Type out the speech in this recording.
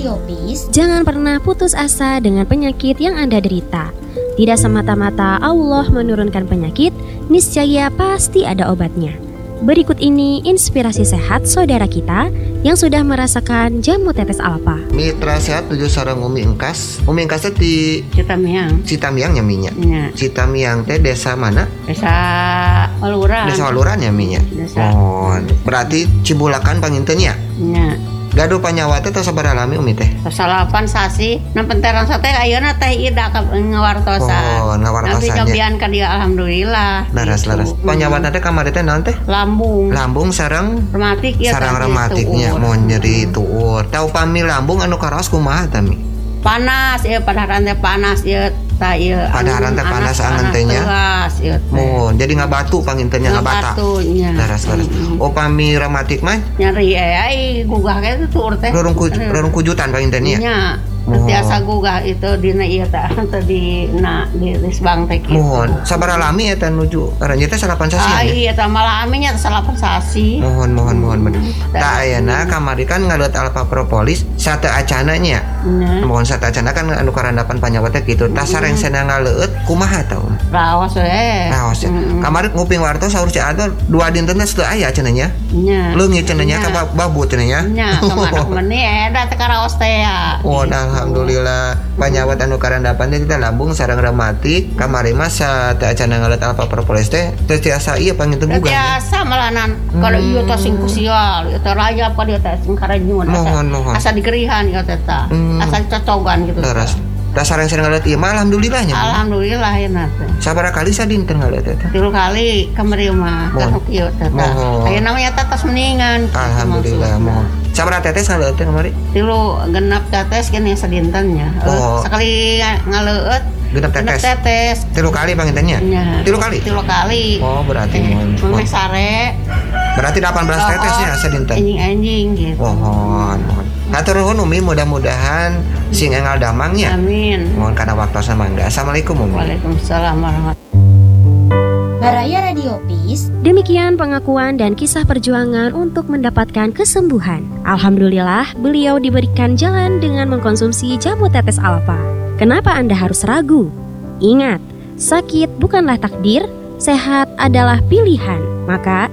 Radio Peace, jangan pernah putus asa dengan penyakit yang Anda derita. Tidak semata-mata Allah menurunkan penyakit, niscaya pasti ada obatnya. Berikut ini inspirasi sehat saudara kita yang sudah merasakan jamu tetes alfa. Mitra sehat tujuh sareng Umi Engkas. Umi Engkas teh di Citamiang nyaminya. Ya. Citamiang teh desa mana? Desa Waluran nyaminya. Berarti Cibulakan pangintennya. Ya. Gaduh panyawa teh tos sabaraha lami Umi teh? Salapan sasi nampenteran sate ayeuna teh ida ngawartosan. Nanti cobian ka dia alhamdulillah. Laras. Panyawa teh kamari teh naon teh? Lambung sareng rematik ya. Sareng rematiknya mau nyeri tuur. Tau pami lambung anu karaos kumaha tami? Panas ya padaharan teh panas ya ta ieu. Padaharan teh panas angan teh nya. Oh, jadi ngabatu pangintennya ngabata. Laras. Oh pami rematik mah nyeri ai gugah ge tuur teh. Rorong kujutan pangintennya. Nya. Biasa gugah itu dina ieu teh di Risbang teh kitu. Mohon sabaraha lami eta nuju aranjeun teh salapan sasi. Iya teh malami nya salapan sasi. Mohon bener. Da ayeuna kamari kan ngalut alfa propolis sate acana nya. Mohon sate acana kan anu karandapan panyawa teh kitu. Tah sareng cenah ngaleut kumaha tah? Raos we. Raos. Kamari nguping wartos saur si Adol dua dinten teh teu aya cenah nya. Nya. Leungit cenah nya ka babu cenah nya. Nya kemana meni eta teh karaos teh ya. Oh, alhamdulillah panyawat anu karandapan teh kita lambung sareng rematik kamari mah sate acana ngalut alfa propolis teh teu tiasa ieu panginten gugah. Biasa malanan kalau ieu teh sing kusial, ieu teh rayap ka dieu teh sing karanyun. Mohon. Asa digerihan ieu teh tah. Asa cocogan gitu. Terus dasar yang sering ngalut ieu mah alhamdulillahnya. Alhamdulillah yeuna teh. Sabaraha kali sadinten ngalut teh? 3 kali kamari mah kasuk ieu teh. Ayeuna mah nya tos mendingan. Alhamdulillah mohon. Sabaraha tetes ngalut teh kamari? 3 genep tetes kene sadintennya. Sekali ngaleut genep tetes. 3 kali pangintennya? 3 kali. Oh, berarti mun sare. Berarti 18 tetesnya sadinten. Anjing gitu. Mohon. Hatur nuhun Umi, mudah-mudahan sing engal damangnya. Amin. Mohon kana waktosna mangga. Assalamualaikum Umi. Waalaikumsalam warahmatullahi. Baraya Radio Peace. Demikian pengakuan dan kisah perjuangan untuk mendapatkan kesembuhan. Alhamdulillah, beliau diberikan jalan dengan mengkonsumsi jamu tetes alfa. Kenapa Anda harus ragu? Ingat, sakit bukanlah takdir, sehat adalah pilihan. Maka